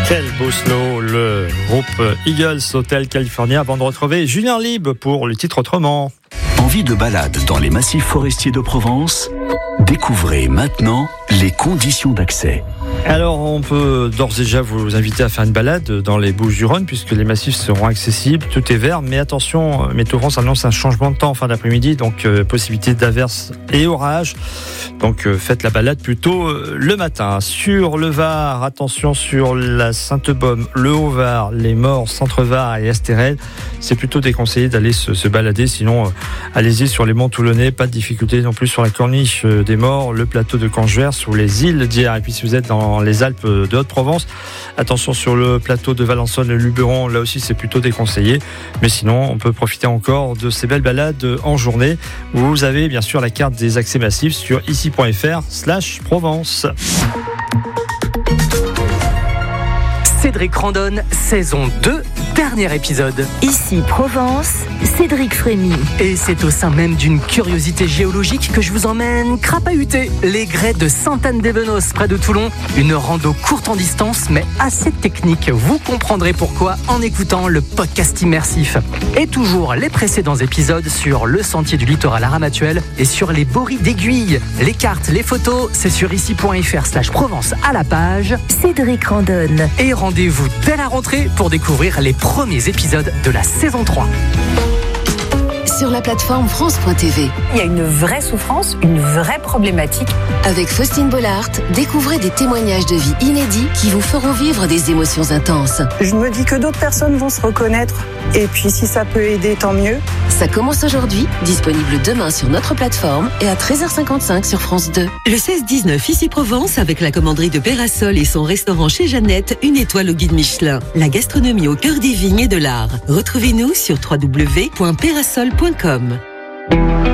Quel beau slow, le groupe Eagles Hotel California, avant de retrouver Julien Libre pour le titre autrement. Envie de balade dans les massifs forestiers de Provence ? Découvrez maintenant les conditions d'accès. Alors, on peut d'ores et déjà vous inviter à faire une balade dans les Bouches-du-Rhône puisque les massifs seront accessibles, tout est vert. Mais attention, Météo France annonce un changement de temps en fin d'après-midi, donc possibilité d'averses et orages. Donc faites la balade plutôt le matin. Sur le Var, attention sur la Sainte-Baume, le Haut-Var, les Maures, Centre-Var et Estérel. C'est plutôt déconseillé d'aller se balader, sinon allez-y sur les monts toulonnais, pas de difficulté non plus sur la corniche des Maures, le plateau de Canjuers, sur les îles d'Hyères. Et puis si vous êtes dans les Alpes de Haute-Provence, attention sur le plateau de Valençonne et Luberon, là aussi c'est plutôt déconseillé. Mais sinon, on peut profiter encore de ces belles balades en journée. Vous avez bien sûr la carte des accès massifs sur ici.fr/Provence. Cédric Randonne, saison 2, dernier épisode. Ici Provence, Cédric Frémy. Et c'est au sein même d'une curiosité géologique que je vous emmène crapahuter les grès de Sainte-Anne-des-Venos, près de Toulon. Une rando courte en distance, mais assez technique. Vous comprendrez pourquoi en écoutant le podcast immersif. Et toujours les précédents épisodes sur le sentier du littoral Aramatuel et sur les boris d'Aiguille. Les cartes, les photos, c'est sur ici.fr/Provence à la page Cédric Randonne. Et rendez-vous dès la rentrée pour découvrir les premiers épisodes de la saison 3. Sur la plateforme France.tv. Il y a une vraie souffrance, une vraie problématique. Avec Faustine Bollard, découvrez des témoignages de vie inédits qui vous feront vivre des émotions intenses. Je me dis que d'autres personnes vont se reconnaître. Et puis si ça peut aider, tant mieux. Ça commence aujourd'hui, disponible demain sur notre plateforme et à 13h55 sur France 2. Le 16-19 ici Provence avec la commanderie de Pérasol et son restaurant chez Jeannette, une étoile au guide Michelin. La gastronomie au cœur des vignes et de l'art. Retrouvez-nous sur www.perasol.com.